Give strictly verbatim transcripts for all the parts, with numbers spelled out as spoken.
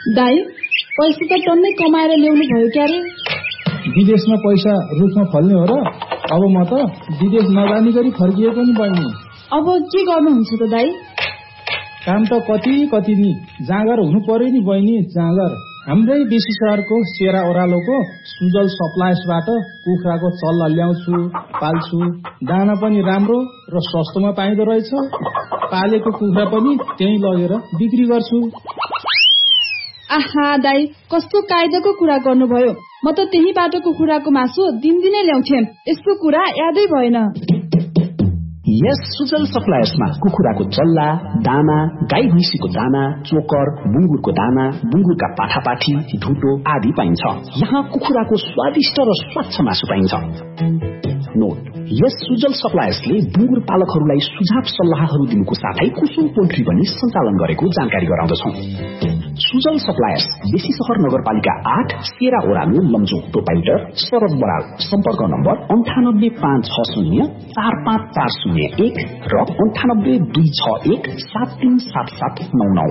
दाइ, पैसा त टन्नै कमाएर ल्याउनु भयो क्यारे? विदेशमा पैसा रुखमा फल्ने हो र? अब म त विदेश नजानी गरी फर्किएको नि बहिनी। अब के गर्नुहुन्छ त दाइ? काम त कति कति नि जाँगर हुनु पर्यो नि बहिनी, जाँगर। हाम्रै बेसी सहरको सेरा ओह्रालोको सुजल सप्लायर्सबाट कुखुराको चल्ला ल्याउँछु, पाल्छु। दाना पनि राम्रो र सस्तोमा पाइँदो रहेछ। पालेको कुखुरा पनि त्यही लगेर बिक्री गर्छु। आहा दाइ, कस्तो कायदाको कुरा गर्नुभयो। म त त्यही बाटोको कुखुराको मासु दिनदिनै ल्याउँथे। यसको कुरा यादै भएन। यस सुजल सप्लायर्समा कुखुराको चल्ला, दाना, गाई भैँसीको दाना, चोकर, बुङ्गुरको दाना, बुङ्गुरका पाठापाठी, ढुटो आदि पाइन्छ। यहाँ कुखुराको स्वादिष्ट र स्वच्छ मासु पाइन्छ। नोट: यस सुजल सप्लायर्सले बुङ्गुर पालकहरूलाई सुझाव सल्लाहहरू दिनुको साथै कुसुम पोल्ट्री पनि सञ्चालन गरेको जानकारी गराउँदछौं। सुजल सप्लायर्स, बेसी सहर नगरपालिका आठ, सेरा ओह्रालो, लमजुङ, टोपाइटर, शरद बराल। सम्पर्क नम्बर अन्ठानब्बे पाँच छ शून्य चार पाँच चार शून्य एक र अन्ठानब्बे दुई छ एक सात तीन सात सात नौ नौ।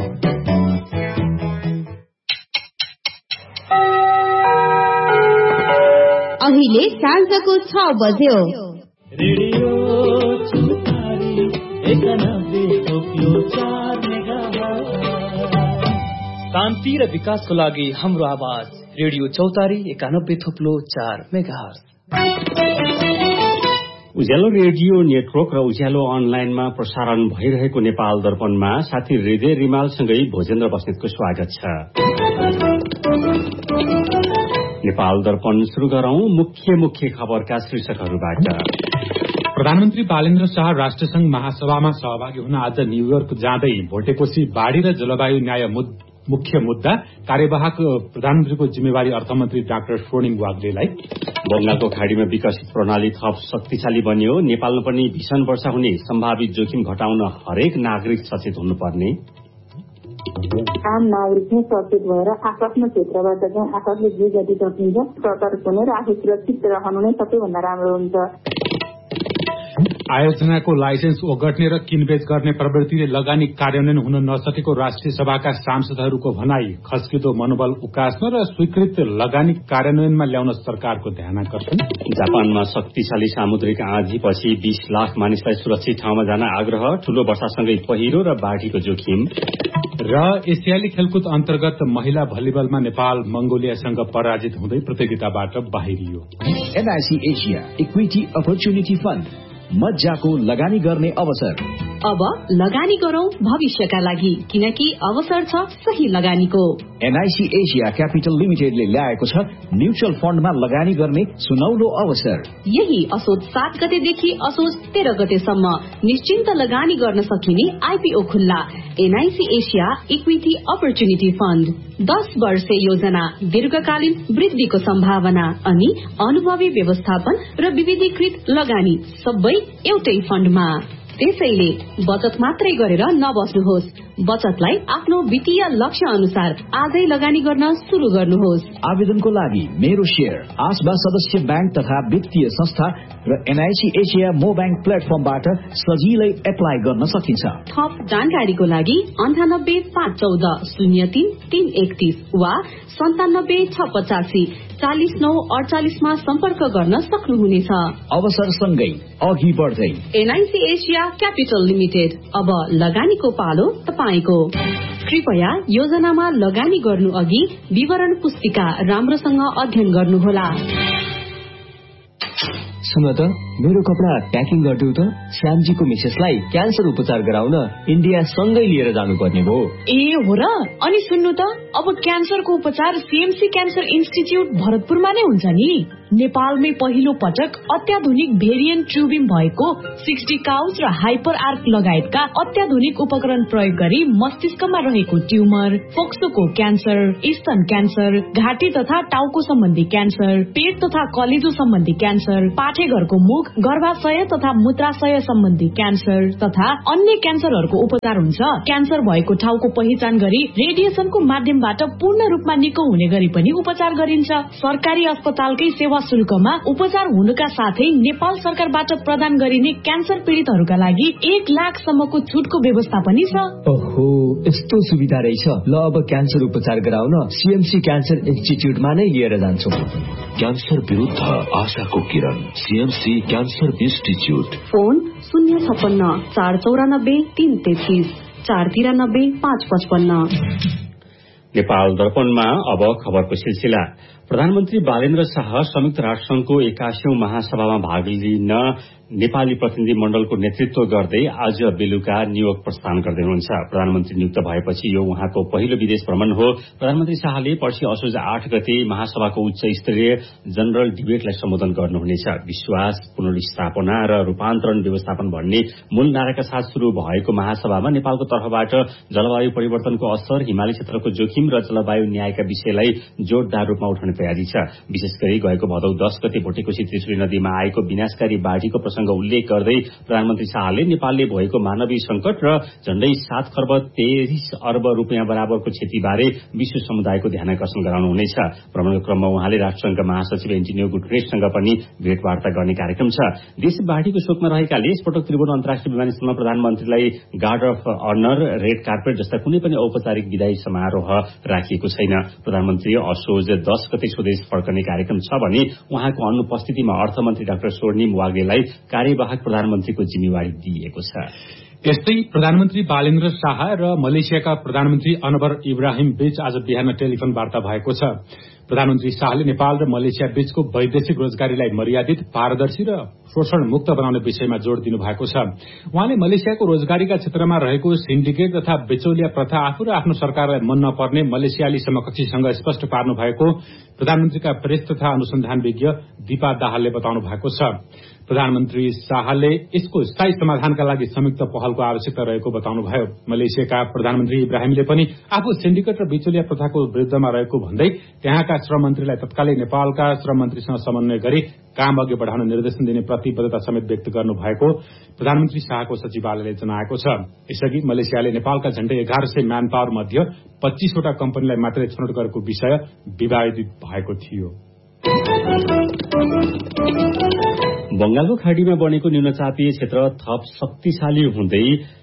अहिले साँझको छ बज्यो। रेडियो चौतारी एकानब्बे थोप्लो चार मेगाहर्ज। शान्ति र विकासको लागि हाम्रो आवाज रेडियो चौतारी एकानब्बे थोप्लो चार मेगाहर्ज। उज्यालो रेडियो नेटवर्क र उज्यालो अनलाइनमा प्रसारण भइरहेको नेपाल दर्पणमा साथी हृदय रिमालसँगै भोजेन्द्र बस्नेतको स्वागत छ। नेपाल दर्पण सुरु गरौं मुख्य मुख्य खबरका शीर्षकहरूबाट। प्रधानमन्त्री बालेन्द्र शाह राष्ट्रसंघ महासभामा सहभागी हुन आज न्यूयोर्क जाँदै भोटेकोशी बाढ़ी र जलवायु न्याय मुख्य मुद्दा, कार्यवाहक प्रधानमन्त्रीको जिम्मेवारी अर्थमन्त्री डाक्टर स्वर्णिम वाग्लेलाई। बंगालको खाड़ीमा विकसित प्रणाली थप शक्तिशाली बन्यो, नेपालमा पनि भीषण वर्षा हुने सम्भावित जोखिम घटाउन हरेक नागरिक सचेत हुनुपर्ने। आम नागरिक नै सचेत भएर आफ्नो क्षेत्रबाट चाहिँ आफूले जे जति सकिन्छ सतर्क हुने र आफू सुरक्षित रहनु नै सबैभन्दा राम्रो हुन्छ। आयोजनाको लाइसेन्स ओगट्ने र किनबेच गर्ने प्रवृत्तिले लगानी कार्यान्वयन हुन नसकेको राष्ट्रिय सभाका सांसदहरूको भनाई, खस्किदो मनोबल उकास्न र स्वीकृत लगानी कार्यान्वयनमा ल्याउन सरकारको ध्यानाकर्षण। जापानमा शक्तिशाली सामुद्रिक आँधीपछि बीस लाख मानिसलाई सुरक्षित ठाउँमा जान आग्रह, ठूलो वर्षासँगै पहिरो र बाढ़ीको जोखिम। र एसियाली खेलकुद अन्तर्गत महिला भलिबलमा नेपाल मंगोलियासँग पराजित हुँदै प्रतियोगिताबाट बाहिरियो। NIC Asia equity opportunity fund, मज्जाको लगानी गर्ने अवसर। अब लगानी गरौं भविष्यका लागि, किनकि अवसर छ सही लगानीको। एनआईसी एसिया क्यापिटल लिमिटेडले ल्याएको छ म्युचुअल फण्डमा लगानी गर्ने सुनौलो अवसर। यही असोज सात गतेदेखि असोज तेह्र गतेसम्म निश्चिन्त लगानी गर्न सकिने आईपीओ खुल्ला। NIC Asia equity opportunity fund, दस वर्ष योजना, दीर्घकालीन वृद्धिको सम्भावना अनि अनुभवी व्यवस्थापन र विविधीकृत लगानी सबै एउटै फण्डमा। त्यसैले बचत मात्रै गरेर नबस्नुहोस्, बचतलाई आफ्नो वित्तीय लक्ष्य अनुसार आजै लगानी गर्न शुरू गर्नुहोस्। आवेदनको लागि मेरो शेयर, आसबा सदस्य बैंक तथा वित्तीय संस्था र एनआईसी एसिया मो बैंक प्लेटफर्मबाट सजिलै एप्लाई गर्न सकिन्छ। थप जानकारीको लागि अन्ठानब्बे पाँच चौध शून्य तीन तीन एकतीस वा सन्तानब्बे छ पचासी चालिस नौ अडचालिसमा सम्पर्क गर्न सक्नुहुनेछ। अवसरसँगै अघि बढ्दै एनआईसी एसिया क्यापिटल लिमिटेड, अब लगानीको पालो तपाईको। कृपया योजनामा लगानी गर्नु अघि विवरण पुस्तिका राम्रोसँग अध्ययन गर्नुहोला। सुन त, मेरो कपडा प्याकिङ गरिदेऊ त। श्यामजीको मिसेसलाई क्यान्सर उपचार गराउन इन्डिया सँगै लिएर जानुपर्ने भयो। ए हो र? अनि सुन्नु त, अब क्यान्सरको उपचार सीएमसी क्यान्सर इन्स्टिच्युट भरतपुरमा नै हुन्छ नि। नेपालमै पहिलो पटक अत्याधुनिक भेरिएन्ट ट्युबिङ भएको सिक्सटी काउज र हाइपर आर्क लगायतका अत्याधुनिक उपकरण प्रयोग गरी मस्तिष्कमा रहेको ट्युमर, फोक्सोको क्यान्सर, स्तन क्यान्सर, घाँटी तथा टाउको सम्बन्धी क्यान्सर, पेट तथा कलेजो सम्बन्धी क्यान्सर, पाठेघरको मुख रोग, गर्भाशय तथा मूत्राशय सम्बन्धी क्यान्सर तथा अन्य क्यान्सरहरूको उपचार हुन्छ। क्यान्सर भएको ठाउँको पहिचान गरी रेडिएसनको माध्यमबाट पूर्ण रूपमा निको हुने गरी पनि उपचार गरिन्छ। सरकारी अस्पतालकै सेवा शुल्कमा उपचार हुनुका साथै नेपाल सरकारबाट प्रदान गरिने क्यान्सर पीड़ितहरूका लागि एक लाख सम्मको छुटको व्यवस्था पनि छ। ओहो, यस्तो सुविधा रहेछ। ल अब क्यान्सर उपचार गराउन सीएमसी क्यान्सर इन्स्टिच्युटमा नै लिएर जान्छौ। क्यान्सर विरुद्ध आशाको किरण, सीएमसी क्यान्सर इन्स्टिच्युट। फोन शून्य छप्पन्न चार चौरानब्बे तीन तेत्तीस चार तिरानब्बे पाँच पचपन्न। नेपाल दर्पणमा अब खबरको सिलसिला। प्रधानमन्त्री बालेन्द्र शाह संयुक्त राष्ट्रसंघको एक्काइसौं महासभामा भाग लिन नेपाली प्रतिनिधि मण्डलको नेतृत्व गर्दै आज बेलुका न्यूयोर्क प्रस्थान गर्दै हुनुहुन्छ। प्रधानमन्त्री नियुक्त भएपछि यो उहाँको पहिलो विदेश भ्रमण हो। प्रधानमन्त्री शाहले पर्सि असोज आठ गते महासभाको उच्च स्तरीय जनरल डिबेटलाई सम्बोधन गर्नुहुनेछ। विश्वास, पुनर्स्थापना र रूपान्तरण व्यवस्थापन भन्ने मूल नाराका साथ शुरू भएको महासभामा नेपालको तर्फबाट जलवायु परिवर्तनको असर, हिमाली क्षेत्रको जोखिम र जलवायु न्यायका विषयलाई जोरदार रूपमा उठाउने तयारी छ। विशेष गरी गएको भदौ दस गते भोटेकोशी त्रिशुली नदीमा आएको विनाशकारी बाढ़ीको प्रसंग उल्लेख गर्दै प्रधानमन्त्री शाहले नेपालले भएको मानवीय संकट र झण्डै सात खर्ब तेइस अर्ब रूपियाँ बराबरको क्षतिबारे विश्व समुदायको ध्यानाकर्षण गराउनुहुनेछ। भ्रमणको क्रममा उहाँले राष्ट्रसंघका महासचिव एन्टोनियो गुटेरेससँग पनि भेटवार्ता गर्ने कार्यक्रम छ। देश बाढ़ीको शोकमा रहेकाले यसपटक त्रिभुवन अन्तर्राष्ट्रिय विमानस्थलमा प्रधानमन्त्रीलाई guard of honour, red carpet जस्ता कुनै पनि औपचारिक विदायी समारोह राखिएको छैन। प्रधानमन्त्री असोज दस गते स्वदेश फर्कने कार्यक्रम छ भने उहाँको अनुपस्थितिमा अर्थमन्त्री डाक्टर स्वर्णिम वाग्लेलाई कार्यवाहक प्रधानमन्त्रीको जिम्मेवारी दिइएको छ। यस्तै प्रधानमन्त्री बालेन्द्र शाह र मलेसियाका प्रधानमन्त्री अनवर इब्राहिम बीच आज बिहान टेलिफोन वार्ता भएको छ। प्रधानमन्त्री शाहले नेपाल र मलेसिया बीचको वैदेशिक रोजगारीलाई मर्यादित, पारदर्शी र शोषण मुक्त बनाउने विषयमा जोड़ दिनु भएको छ। उहाँले मलेसियाको रोजगारीका क्षेत्रमा रहेको सिन्डिकेट तथा बिचौलिया प्रथा आफू र आफ्नो सरकारलाई मन नपर्ने मलेसियाली समकक्षीसँग स्पष्ट पार्नु भएको प्रधानमन्त्रीका प्रेस तथा अनुसन्धान विज्ञ दीपा दाहालले बताउनु भएको छ। प्रधानमन्त्री शाहले यसको स्थायी समाधानका लागि संयुक्त पहलको आवश्यकता रहेको बताउनुभयो। मलेसियाका प्रधानमन्त्री इब्राहिमले पनि आफू सिन्डिकेट र बिचौलिया प्रथाको विरुद्धमा रहेको भन्दै त्यहाँका श्रम मन्त्रीलाई तत्कालै नेपालका श्रम मन्त्रीसँग समन्वय गरी काम अघि बढ़ाउन निर्देशन दिने प्रतिबद्धता समेत व्यक्त गर्नु भएको प्रधानमन्त्री शाहको सचिवालयले जनाएको छ। यसअघि मलेसियाले नेपालका झण्डै एघार सय म्यान पावर मध्ये पच्चीसवटा कम्पनीलाई मात्रै छनौट गरेको विषय विवादित भएको थियो। बंगालको खाड़ीमा बनेको न्यूनचापीय क्षेत्र थप शक्तिशाली हुँदै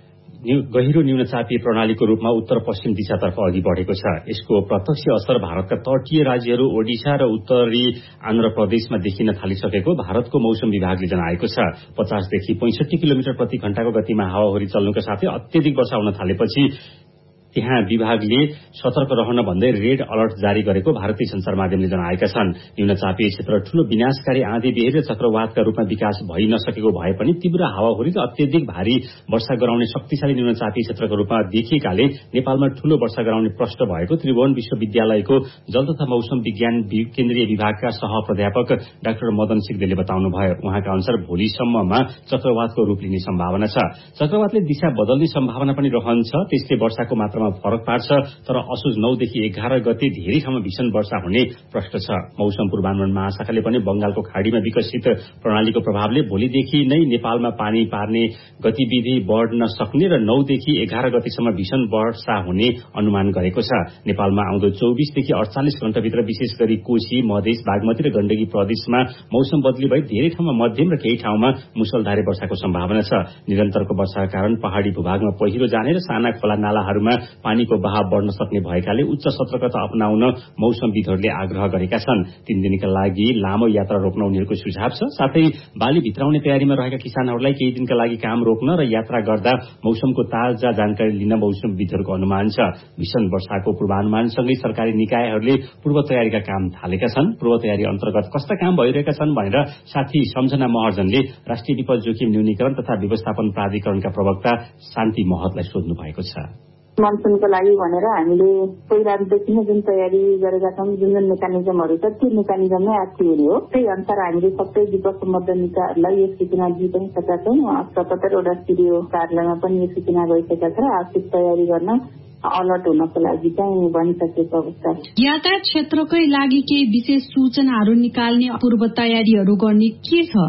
गहिरो न्यूनचापीय प्रणालीको रूपमा उत्तर पश्चिम दिशातर्फ अघि बढ़ेको छ। यसको प्रत्यक्ष असर भारतका तटीय राज्यहरू ओडिशा र उत्तरी आन्ध्र प्रदेशमा देखिन थालिसकेको भारतको मौसम विभागले जनाएको छ। पचासदेखि पैंसठी किलोमिटर प्रति घण्टाको गतिमा हावाहुरी चल्नुका साथै अत्यधिक वर्षा हुन थालेपछि त्यहाँ विभागले सतर्क रहन भन्दै रेड अलर्ट जारी गरेको भारतीय संचार माध्यमले जनाएका छन्। न्यूनचापीय क्षेत्र ठूलो विनाशकारी आँधी बेहरी र चक्रवातका रूपमा विकास भइ नसकेको भए पनि तीव्र हावाहुरी र अत्यधिक भारी वर्षा गराउने शक्तिशाली न्यूनचापीय क्षेत्रको रूपमा देखिएकाले नेपालमा ठूलो वर्षा गराउने प्रश्न भएको त्रिभुवन विश्वविद्यालयको जल तथा मौसम विज्ञान केन्द्रीय विभागका सह प्राध्यापक डाक्टर मदन सिग्देलले बताउनुभयो। उहाँका अनुसार भोलिसम्ममा चक्रवातको रूप लिने सम्भावना छ। चक्रवातले दिशा बदल्ने सम्भावना पनि रहन्छ। त्यसले वर्षाको मात्रा फरक पार्छ, तर असोज नौ देखि एघार गते धेरै ठाउँमा भीषण वर्षा हुने प्रश्न छ। मौसम पूर्वानुमान महाशाखाले पनि बंगालको खाड़ीमा विकसित प्रणालीको प्रभावले भोलिदेखि नै नेपालमा पानी पार्ने गतिविधि बढ़न सक्ने र नौदेखि एघार गतेसम्म भीषण वर्षा हुने अनुमान गरेको छ। नेपालमा आउँदो चौबीसदेखि अड़चालिस घण्टाभित्र विशेष गरी कोशी, मधेस, बागमती र गण्डकी प्रदेशमा मौसम बदली भई धेरै ठाउँमा मध्यम र केही ठाउँमा मुसलधारे वर्षाको सम्भावना छ। निरन्तरको वर्षाका कारण पहाड़ी भूभागमा पहिरो जाने र साना खोला नालाहरूमा पानीको बहाव बढ़न सक्ने भएकाले उच्च सतर्कता अपनाउन मौसमविदहरूले आग्रह गरेका छन्। तीन दिनका लागि लामो यात्रा रोक्न उनीहरूको सुझाव छ। साथै बाली भित्राउने तयारीमा रहेका किसानहरूलाई केही दिनका लागि काम रोक्न र यात्रा गर्दा मौसमको ताजा जानकारी लिन मौसमविदहरूको अनुमान छ। भीषण वर्षाको पूर्वानुमानसँगै सरकारी निकायहरूले पूर्व तयारीका काम थालेका छन्। पूर्व तयारी अन्तर्गत कस्ता काम भइरहेका छन् भनेर साथी सम्झना महर्जनले राष्ट्रिय विपद जोखिम न्यूनीकरण तथा व्यवस्थापन प्राधिकरणका प्रवक्ता शान्ति महतलाई सोध्नु भएको छ। मनसुनको लागि भनेर हामीले पहिलादेखि नै जुन तयारी गरेका छौँ, जुन जुन मेकानिजमहरू छ त्यो मेकानिजममै एक्टिभ हुने हो। त्यही अनुसार हामीले सबै विपद सम्बद्ध निकायहरूलाई यो सूचना दिइसकेका छौँ। सतहत्तरवटा सिडिओ कार्यालयमा पनि यो सूचना गइसकेका छ। आवश्यक तयारी गर्न अलर्ट हुनको लागि चाहिँ भनिसकेको अवस्था। यातायात क्षेत्रकै लागि केही विशेष सूचनाहरू निकाल्ने पूर्व तयारीहरू गर्ने के छ?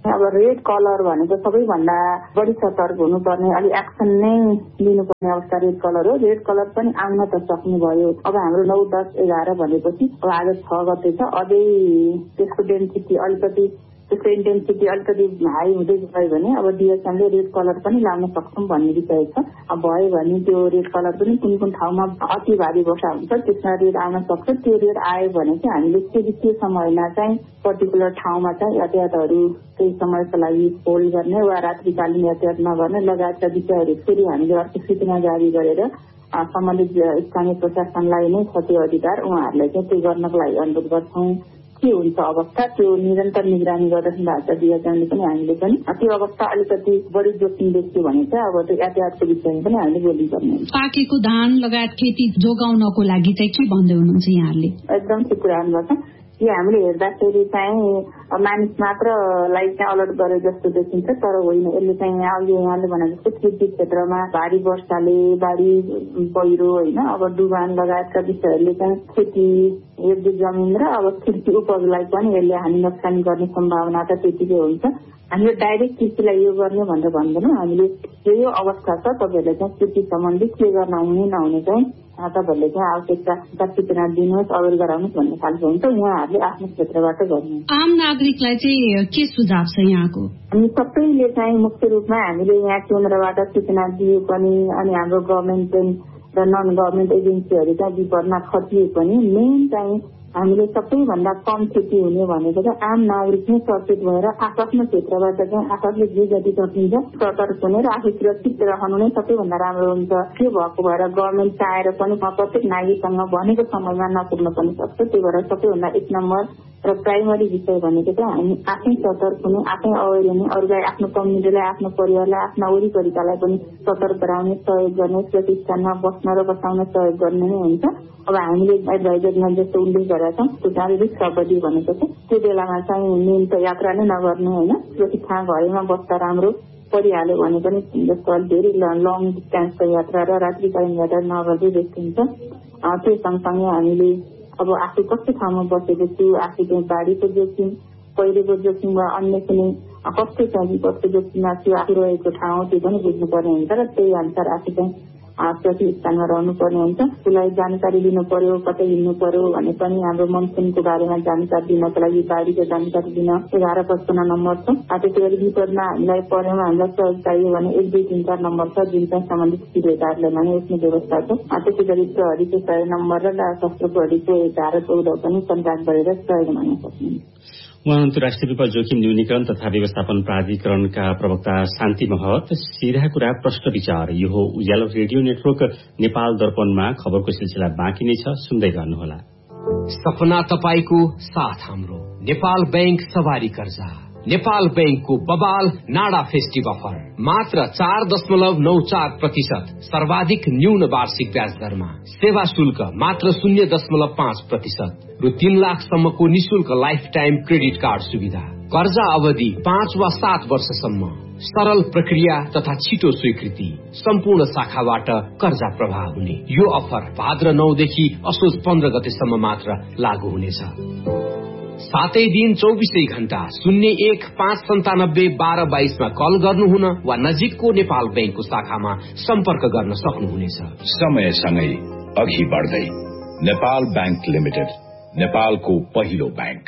अब रेड कलर भनेको सबैभन्दा बढी सतर्क हुनुपर्ने, अलि एक्सन नै लिनुपर्ने अवस्था रेड कलर हो। रेड कलर पनि आउन त सक्ने भयो। अब हाम्रो नौ दस एघार भनेपछि अब आज छ गते छ, अझै त्यसको डेन्सिटी अलिकति त्यसको इन्टेन्सिटी अलिकति हाई हुँदै गयो भने अब डिएसएमले रेड कलर पनि लाउन सक्छौँ भन्ने विषय छ। अब भयो भने त्यो रेड कलर पनि कुन कुन ठाउँमा अति भारी वर्षा हुन्छ त्यसमा रेड आउन सक्छ। त्यो रेड आयो भने चाहिँ हामीले त्यो त्यो समयमा चाहिँ पर्टिकुलर ठाउँमा चाहिँ यातायातहरू केही समयको लागि होल्ड गर्ने वा रात्रिकालीन यातायात नगर्ने लगायतका विषयहरू फेरि हामीले अर्को सूचना जारी गरेर सम्बन्धित स्थानीय प्रशासनलाई नै छ त्यो अधिकार, उहाँहरूलाई चाहिँ त्यो गर्नको लागि अनुरोध गर्छौँ। के हुन्छ अवस्था त्यो निरन्तर निगरानी गर्दाखेरि भारत डिएसएमले पनि हामीले पनि त्यो अवस्था अलिकति बढी जोखिम देख्यो भने चाहिँ अब त्यो यातायातको विषयमा पनि हामीले बोल्नुपर्ने हुन्छ। पाकेको धान लगायत खेती जोगाउनको लागि चाहिँ के भन्दै हुनुहुन्छ यहाँहरूले? एकदम ठिक कुरा गर्छ। यो हामीले हेर्दाखेरि चाहिँ मानिस मात्रलाई चाहिँ अलर्ट गरे जस्तो देखिन्छ, तर होइन। यसले चाहिँ अहिले यहाँले भने जस्तो कृषि क्षेत्रमा भारी वर्षाले, बाढी पहिरो होइन, अब डुबान लगायतका विषयहरूले चाहिँ खेती योग्य जमिन र अब कृषि उपजलाई पनि यसले हानि नोक्सानी गर्ने सम्भावना त त्यतिकै हुन्छ। हामीले डाइरेक्ट कृषिलाई यो गर्ने भनेर भन्दैनौँ, हामीले यो यो अवस्था छ तपाईँहरूले चाहिँ कृषि सम्बन्धी के गर्न हुने नहुने चाहिँ तपाईँहरूले चाहिँ आवश्यकता सूचना दिनुहोस्, अवगत गराउनुहोस् भन्ने खालको हुन्छ। उहाँहरूले आफ्नो क्षेत्रबाट गर्नु। आम नागरिकलाई चाहिँ के सुझाव छ यहाँको? हामी सबैले चाहिँ मुख्य रूपमा हामीले यहाँ केन्द्रबाट सूचना दिए पनि अनि हाम्रो गभर्मेन्ट र नन गभर्मेन्ट एजेन्सीहरू चाहिँ विपदमा खटिए पनि मेन चाहिँ हामीले सबैभन्दा कम क्षति हुने भनेको चाहिँ आम नागरिक नै सचेत भएर आफ्नो क्षेत्रबाट चाहिँ आफूले जे जति सकिन्छ सतर्क हुने र आफू सुरक्षित रहनु नै सबैभन्दा राम्रो हुन्छ। त्यो भएको भएर गभर्मेन्ट चाहेर पनि प्रत्येक नागरिकसँग भनेको समयमा नपुग्न पनि सक्छ। त्यही भएर सबैभन्दा एक नम्बर र प्राइमरी विषय भनेको चाहिँ हामी आफै सतर्क हुने, आफै अवेर हुने, अरूलाई आफ्नो कम्युनिटीलाई, आफ्नो परिवारलाई, आफ्ना वरिपरिकालाई पनि सतर्क गराउने, सहयोग गर्ने, सुरक्षित स्थानमा बस्न र बसाउन सहयोग गर्ने नै हुन्छ। अब हामीले एडभाइजरमा जस्तो उल्लेख गरेका छौँ त्यो चाहिँ रिस्क अवधि भनेको छ। त्यो बेलामा चाहिँ मेन त यात्रा नै नगर्ने होइन, सुरक्षित ठाउँ घरैमा बस्दा राम्रो परिहाल्यो भने पनि जस्तो धेरै लङ डिस्टेन्सको यात्रा र रात्रिकालीन यात्रा नगर्दै देखिन्छ। त्यो सँगसँगै हामीले अब आफू कस्तो ठाउँमा बसेको छु, आफू चाहिँ बाढीको जोखिम, पहिरोको जोखिम वा अन्य कुनै कस्तो चाहिँ विपदको जोखिममा छु, आफू रहेको ठाउँ त्यो पनि बुझ्नुपर्ने हुन्छ र त्यही अनुसार आफू चाहिँ सुरक्षित स्थानमा रहनु पर्ने हुन्छ। उसलाई जानकारी लिनु पर्यो, कतै हिँड्नु पर्यो भने पनि हाम्रो मनसुनको बारेमा जानकारी दिनको लागि बाढीको जानकारी दिन एघार पचपन्न नम्बर छ। त्यसै गरी विपदमा हामीलाई परेमा हामीलाई सहयोग चाहियो भने एक दुई तिन चार नम्बर छ जुन चाहिँ सम्बन्धित पीडितहरूलाई भने यसमा व्यवस्था छ। त्यसै गरी प्रहरीको सय नम्बर र सशस्त्र प्रहरीको एघार चौध पनि कन्ट्याक्ट गरेर सहयोग माग्न सक्नुहुन्छ। उहाँ अन्तर्राष्ट्रिय विपद जोखिम न्यूनीकरण तथा व्यवस्थापन प्राधिकरणका प्रवक्ता शान्ति महत। सीधा कुरा प्रश्न विचार यो हो उज्यालो रेडियो नेटवर्क नेपाल दर्पणमा खबरको सिलसिला बाँकी नै छ, सुन्दै गर्नुहोला। सपना तपाईको साथ हाम्रो नेपाल बैंक सवारी कर्जा, नेपाल बैंकको बबाल नाडा फेस्टिभ अफर मात्र चार दशमलव नौ चार प्रतिशत सर्वाधिक न्यून वार्षिक ब्याज दरमा, सेवा शुल्क मात्र शून्य दशमलव पाँच प्रतिशत रु तीन लाखसम्मको निशुल्क लाइफ टाइम क्रेडिट कार्ड सुविधा, कर्जा अवधि पाँच वा सात वर्षसम्म, सरल प्रक्रिया तथा छिटो स्वीकृति, सम्पूर्ण शाखाबाट कर्जा प्रवाह हुने। यो अफर भाद्र नौदेखि असोज पन्ध्र गतेसम्म मात्र लागू हुनेछ। सातै दिन चौबिसै घण्टा शून्य एक पाँच सन्तानब्बे बाह्र बाइसमा कल गर्नुहुन वा नजिकको नेपाल बैंकको शाखामा सम्पर्क गर्न सक्नुहुनेछ। समयसँगै अघि बढ्दै नेपाल बैंक लिमिटेड, नेपालको पहिलो बैंक।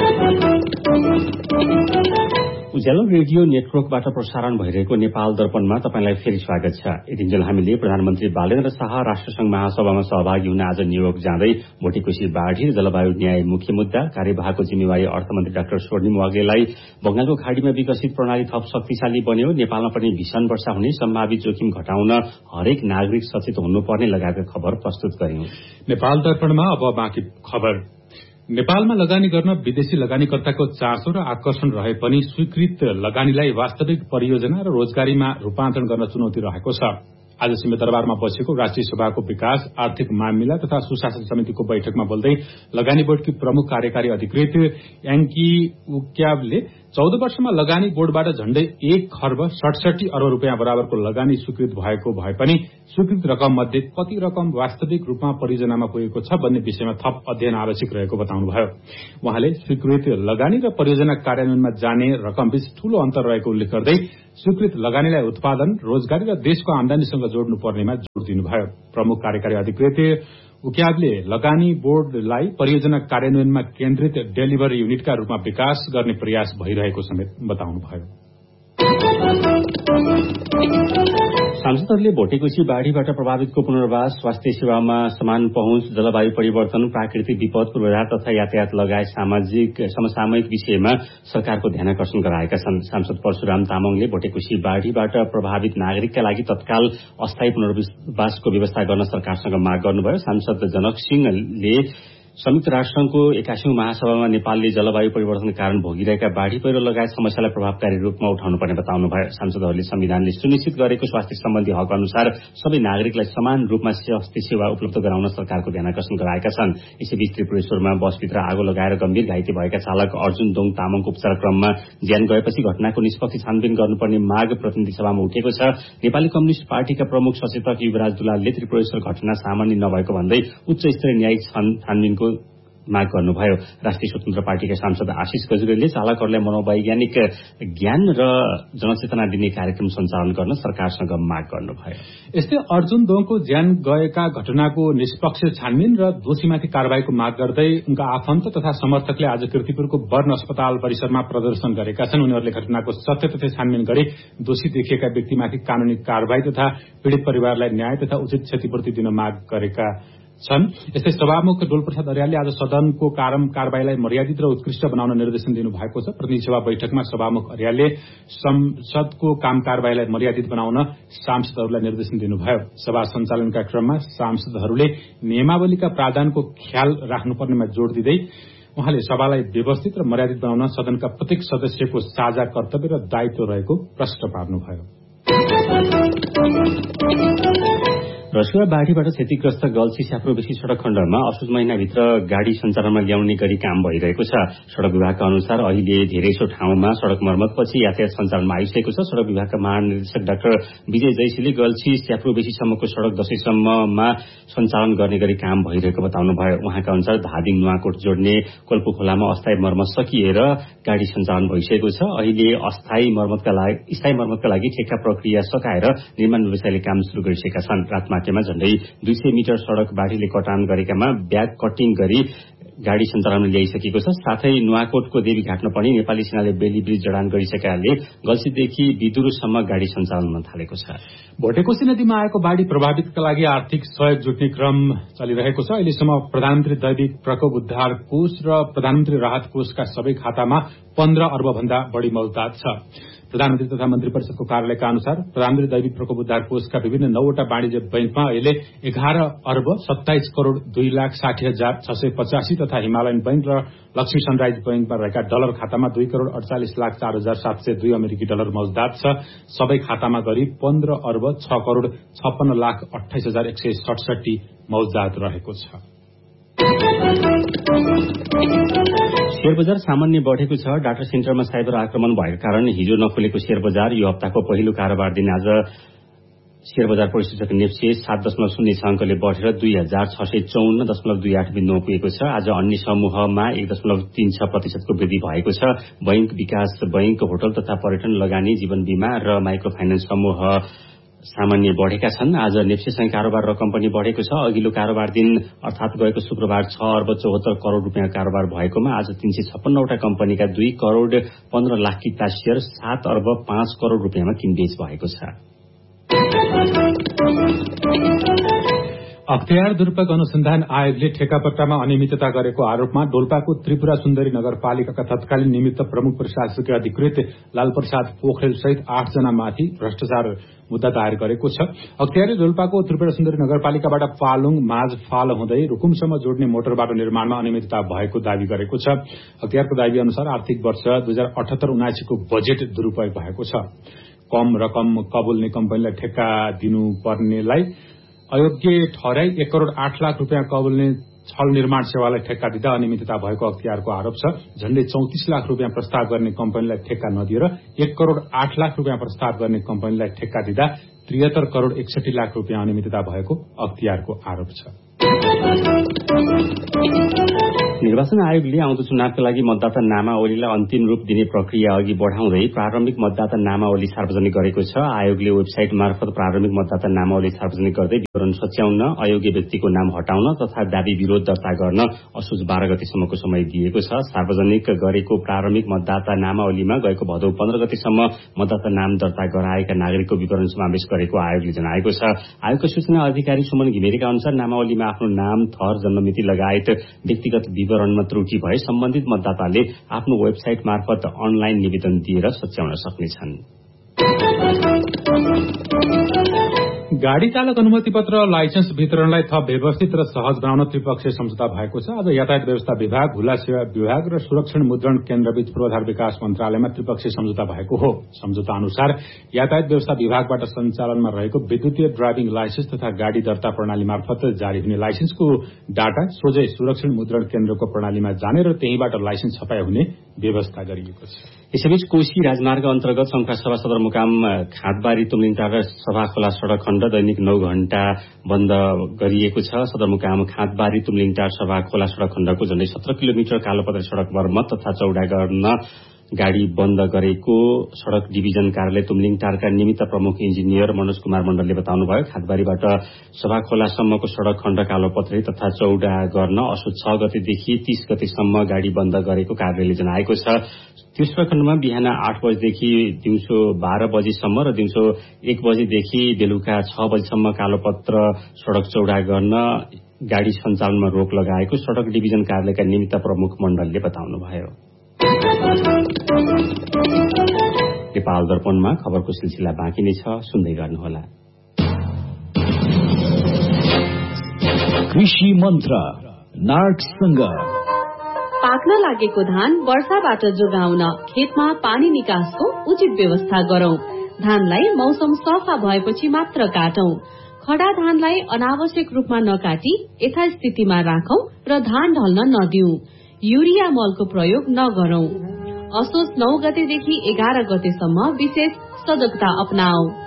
उज्यालो रेडियो नेटवर्कबाट प्रसारण भइरहेको नेपाल दर्पणमा तपाईंलाई फेरि स्वागत छ। यतिन्जेल हामीले प्रधानमन्त्री बालेन्द्र शाह राष्ट्रसंघ महासभामा सहभागी हुन आज न्यूयोर्क जाँदै भोटेकोशी बाढ़ी र जलवायु न्याय मुख्य मुद्दा, कार्यवाहको जिम्मेवारी अर्थमन्त्री डाक्टर स्वर्णिम वाग्लेलाई बंगालको खाड़ीमा विकसित प्रणाली थप शक्तिशाली बन्यो, नेपालमा पनि भीषण वर्षा हुने सम्भावित जोखिम घटाउन हरेक नागरिक सचेत हुनुपर्ने लगायतका खबर प्रस्तुत गर्यौं। नेपाल दर्पणमा अब बाँकी खबर। नेपालमा लगानी गर्न विदेशी लगानीकर्ताको चासो र आकर्षण रहे पनि स्वीकृत लगानीलाई वास्तविक परियोजना र रोजगारीमा रूपान्तरण गर्न चुनौती रहेको छ। आज सिंहदरबारमा बसेको राष्ट्रिय सभाको विकास, आर्थिक मामिला तथा सुशासन समितिको बैठकमा बोल्दै लगानी बोर्डकी प्रमुख कार्यकारी अधिकृत याङ्की उक्यावले चौध वर्षमा लगानी बोर्डबाट झण्डै एक खर्ब सडसठी अर्ब रूपियाँ बराबरको लगानी स्वीकृत भएको भए पनि स्वीकृत रकम मध्ये कति रकम वास्तविक रूपमा परियोजनामा पुगेको छ भन्ने विषयमा थप अध्ययन आवश्यक रहेको बताउनुभयो। उहाँले स्वीकृत लगानी र परियोजना कार्यान्वयनमा जाने रकमबीच ठूलो अन्तर रहेको उल्लेख गर्दै स्वीकृत लगानीलाई उत्पादन, रोजगारी र देशको आमदानीसँग जोड्नु पर्नेमा जोड़ दिनुभयो। प्रमुख कार्यकारी अधिकृत उक्याबले लगानी बोर्डलाई परियोजना कार्यान्वयनमा केन्द्रित डेलिभरी युनिटका रूपमा विकास गर्ने प्रयास भइरहेको समेत बताउनुभयो। सांसदहरूले भोटेकोशी बाढ़ीबाट प्रभावितको पुनर्वास, स्वास्थ्य सेवामा समान पहुँच, जलवायु परिवर्तन, प्राकृतिक विपद, पूर्वाधार तथा यातायात लगायत सामाजिक समसामयिक विषयमा सरकारको ध्यानाकर्षण गराएका छन्। सांसद परशुराम तामाङले भोटेकोशी बाढ़ीबाट प्रभावित नागरिकका लागि तत्काल अस्थायी पुनर्वासको व्यवस्था गर्न सरकारसँग माग गर्नुभयो। सांसद जनक सिंहले संयुक्त राष्ट्रसंघको एकासीौं महासभामा नेपालले जलवायु परिवर्तनका कारण भोगिरहेका बाढ़ी पहिरो लगायत समस्यालाई प्रभावकारी रूपमा उठाउनुपर्ने बताउनुभयो। सांसदहरूले संविधानले सुनिश्चित गरेको स्वास्थ्य सम्बन्धी हक अनुसार सबै नागरिकलाई समान रूपमा स्वास्थ्य सेवा उपलब्ध गराउन सरकारको ध्यानाकर्षण गराएका छन्। यसैबीच त्रिपुरेश्वरमा बसभित्र आगो लगाएर गम्भीर घाइते भएका चालक अर्जुन दोङ तामाङको उपचार क्रममा ज्यान गएपछि घटनाको निष्पक्ष छानबिन गर्नुपर्ने माग प्रतिनिधि सभामा उठेको छ। नेपाली कम्युनिष्ट पार्टीका प्रमुख सचेतक युवराज दुलालले त्रिपुरेश्वर घटना सामान्य नभएको भन्दै उच्च स्तरीय न्यायिक छानबिनको माग गर्नुभयो। राष्ट्रिय स्वतन्त्र पार्टीका सांसद आशिष गजुरेलले चालकहरूलाई मनोवैज्ञानिक ज्ञान र जनचेतना दिने कार्यक्रम सञ्चालन गर्न सरकारसँग माग गर्नुभयो। यस्तै अर्जुन दोङको ज्यान गएका घटनाको निष्पक्ष छानबिन र दोषीमाथि कार्यवाहीको माग गर्दै उनका आफन्त तथा समर्थकले आज कीर्तिपुरको बर्न अस्पताल परिसरमा प्रदर्शन गरेका छन्। उनीहरूले घटनाको सत्य तथ्य छानबिन गरी दोषी देखिएका व्यक्तिमाथि कानूनी कार्यवाही तथा पीड़ित परिवारलाई न्याय तथा उचित क्षतिपूर्ति दिन माग गरेका छन्। यस्तै सभामुख डोलप्रसाद अर्यालले आज सदनको काम कार्यवाहीलाई मर्यादित र उत्कृष्ट बनाउन निर्देशन दिनुभएको छ। प्रतिनिधि सभा बैठकमा सभामुख अर्यालले संसदको काम कार्यवाहीलाई मर्यादित बनाउन सांसदहरूलाई निर्देशन दिनुभयो। सभा सञ्चालनका क्रममा सांसदहरूले नियमावलीका प्रावधानको ख्याल राख्नुपर्नेमा जोड़ दिँदै उहाँले सभालाई व्यवस्थित र मर्यादित बनाउन सदनका प्रत्येक सदस्यको साझा कर्तव्य र दायित्व रहेको प्रश्न पार्नुभयो। रसुवा बाढ़ीबाट क्षतिग्रस्त गल्छी स्याप्रोबेसी सड़क खण्डमा असोज महिनाभित्र गाड़ी सञ्चालनमा ल्याउने गरी काम भइरहेको छ। सड़क विभागका अनुसार अहिले धेरैसो ठाउँमा सड़क मर्मतपछि यातायात सञ्चालनमा आइसकेको छ। सड़क विभागका महानिर्देशक डाक्टर विजय जैसीले गल्छी स्याप्रोबेसीसम्मको सड़क दशैंसम्ममा सञ्चालन गर्ने गरी काम भइरहेको बताउनुभयो। उहाँका अनुसार धादिङ नुवाकोट जोड्ने कोल्पो खोलामा अस्थायी मर्मत सकिएर गाड़ी सञ्चालन भइसकेको छ। अहिले अस्थायी मर्मतका लागि स्थायी मर्मतका लागि ठेक्का प्रक्रिया सकाएर निर्माण व्यवसायले काम शुरू गरिसकेका छन्। रातमाटेमा झण्डै दुई सय मिटर सड़क बाढ़ीले कटान गरेकामा ब्याक कटिङ गरी गाड़ी सञ्चालनमा ल्याइसकेको छ। साथै नुवाकोटको देवीघाटमा पनि नेपाली सेनाले बेली ब्रिज जडान गरिसकेकाले गल्छीदेखि बिदुरूसम्म गाड़ी सञ्चालन हुन थालेको छ। भोटेकोशी नदीमा आएको बाढ़ी प्रभावितका लागि आर्थिक सहयोग जुट्ने क्रम चलिरहेको छ। अहिलेसम्म प्रधानमन्त्री दैविक प्रकोप उद्धार कोष र प्रधानमन्त्री राहत कोषका सबै खातामा पन्ध्र अर्ब भन्दा बढ़ी मौजदात छ। प्रधानमन्त्री तथा मन्त्री परिषदको कार्यालयका अनुसार प्रधानमन्त्री दैविक प्रकोप उद्धार कोषका विभिन्न नौवटा वाणिज्य बैंकमा अहिले एघार अर्ब सत्ताइस करोड़ दुई लाख साठी हजार छ सय पचासी तथा हिमालयन बैंक र लक्ष्मी सनराइज बैंकमा रहेका डलर खातामा दुई करोड़ अडचालिस लाख चार हजार सात सय दुई अमेरिकी डलर मौजदात छ। सबै खातामा गरी पन्ध्र अर्ब छ करोड़ छप्पन्न लाख अठाइस हजार एक सय सडसठी मौजदात रहेको छ। शेयर बजार सामान्य बढ़ेको छ। डाटा सेन्टरमा साइबर आक्रमण भएको कारण हिजो नखुलेको शेयर बजार यो हप्ताको पहिलो कारोबार दिन आज शेयर बजार परिसूचक नेप्से सात दशमलव शून्य छ अंकले बढ़ेर दुई हजार छ सय चौन्न दशमलव दुई आठ बिन्दुमा पुगेको छ। आज अन्य समूहमा एक दशमलव तीन छ प्रतिशतको वृद्धि भएको छ। बैंक, विकास बैंक, होटल तथा पर्यटन लगानी, जीवन बीमा र माइक्रो फाइनान्स समूह सामान्य बढ़ेका छन्। आज नेप्सेसँग कारोबार रकम पनि बढ़ेको छ। अघिल्लो कारोबार दिन अर्थात गएको शुक्रबार छ अर्ब चौहत्तर करोड़ रूपियाँ कारोबार भएकोमा आज तीन सय छप्पन्नवटा कम्पनीका दुई करोड़ पन्ध्र लाख किता शेयर सात अर्ब पाँच करोड़ रूपियाँमा किनबेच भएको छ। अख्तियार दुरूपयोग अनुसन्धान आयोगले ठेकापट्टामा अनियमितता गरेको आरोपमा डोल्पाको त्रिपुरा सुन्दरी नगरपालिकाका तत्कालीन निमित्त प्रमुख प्रशासकीय अधिकृत लालप्रसाद पोखरेल सहित आठ जनामाथि भ्रष्टाचार मुद्दा दायर गरेको छ। अख्तियारले डोल्पाको त्रिपुरा सुन्दरी नगरपालिकाबाट पालुङ माझ फाल हुँदै रुकुमसम्म जोड्ने मोटर बाटो निर्माणमा अनियमितता भएको दावी गरेको छ। अख्तियारको दावी अनुसार आर्थिक वर्ष दुई हजार अठहत्तर उनासीको बजेट दुरूपयोग भएको छ। कम रकम कबुल्ने कम्पनीलाई ठेक्का दिनुपर्नेलाई अयोग्य ठहराई एक करोड़ आठ लाख रूपियाँ कबुल्ने छल निर्माण सेवालाई ठेक्का दिँदा अनियमितता भएको अख्तियारको आरोप छ। झण्डै चौतिस लाख रुपियाँ प्रस्ताव गर्ने कम्पनीलाई ठेक्का नदिएर एक करोड़ आठ लाख रुपियाँ प्रस्ताव गर्ने कम्पनीलाई ठेक्का दिँदा त्रिहत्तर करोड़ एकसठी लाख रुपियाँ अनियमितता भएको अख्तियारको आरोप छ। निर्वाचन आयोगले आउँदो चुनावका लागि मतदाता नामावलीलाई अन्तिम रूप दिने प्रक्रिया अघि बढ़ाउँदै प्रारम्भिक मतदाता नामावली सार्वजनिक गरेको छ। आयोगले वेबसाइट मार्फत प्रारम्भिक मतदाता नामावली सार्वजनिक गर्दै विवरण सच्याउन, अयोग्य व्यक्तिको नाम हटाउन तथा दावी विरोध दर्ता गर्न असोज बाह्र गतेसम्मको समय दिएको छ। सार्वजनिक गरेको प्रारम्भिक मतदाता नामावलीमा गएको भदौ पन्ध्र गतेसम्म मतदाता नाम दर्ता गराएका नागरिकको विवरण समावेश गरेको आयोगले जनाएको छ। आयोगका सूचना अधिकारी सुमन घिमिरेका अनुसार नामावलीमा आफ्नो नाम, थर, जन्ममिति लगायत व्यक्तिगत विवरणमा त्रुटि भए सम्बन्धित मतदाताले आफ्नो वेबसाइट मार्फत अनलाइन निवेदन दिएर सच्याउन सक्नेछन्। गाड़ी चालक अनुमति पत्र लाइसेन्स वितरणलाई थप व्यवस्थित र सहज बनाउन त्रिपक्षीय सम्झौता भएको छ। आज यातायात व्यवस्था विभाग, हुला सेवा विभाग र सुरक्षण मुद्रण केन्द्रबीच पूर्वाधार विकास मन्त्रालयमा त्रिपक्षीय सम्झौता भएको हो। सम्झौता अनुसार यातायात व्यवस्था विभागबाट सञ्चालनमा रहेको विद्युतीय ड्राइभिङ लाइसेन्स तथा गाड़ी दर्ता प्रणाली मार्फत जारी हुने लाइसेन्सको डाटा सोझै सुरक्षण मुद्रण केन्द्रको प्रणालीमा जाने र त्यहीबाट लाइसेन्स छपाई हुने व्यवस्था गरिएको छ। यसैबीच कोशी राजमार्ग अन्तर्गत शंखुवासभा सदरमुकाम खाँदबारी तुमलिङटार सभा खोला सड़क खण्ड दैनिक नौ घण्टा बन्द गरिएको छ। सदरमुकाम खाँदबारी तुमलिङटार सभा खोला सड़क खण्डको झण्डै सत्र किलोमिटर कालोपत्रे सड़क मर्मत तथा चौडा गर्न गाड़ी बन्द गरेको सड़क डिभिजन कार्यालय तुमलिङटारका निमित्त प्रमुख इन्जिनियर मनोज कुमार मण्डलले बताउनुभयो। खाँदबारीबाट सभा खोलासम्मको सड़क खण्ड कालोपत्रे तथा चौडा गर्न असोज छ गतेदेखि तीस गतेसम्म गाड़ी बन्द गरेको कार्यालयले जनाएको छ। त्यो सड़क खण्डमा बिहान आठ बजेदेखि दिउँसो बाह्र बजेसम्म र दिउँसो एक बजेदेखि बेलुका छ बजेसम्म कालोपत्र सड़क चौडा गर्न गाड़ी सञ्चालनमा रोक लगाएको सड़क डिभिजन कार्यालयका निमित्त प्रमुख मण्डलले बताउनुभयो। नेपाल दर्पणमा खबरको सिलसिला बाँकी नै छ, सुन्दै गर्नुहोला। कृषि मन्त्र नार्कसँग पाक्न लागेको धान वर्षाबाट जोगाउन खेतमा पानी निकासको उचित व्यवस्था गरौं। धानलाई मौसम सफा भएपछि मात्र काटौं। खडा धानलाई अनावश्यक रूपमा नकाटी यथास्थितिमा राखौं र धान ढल्न नदिऊ। युरिया मलको प्रयोग नगरौं। असोज नौ गतेदेखि एघार गतेसम्म विशेष सजगता अपनाऊ।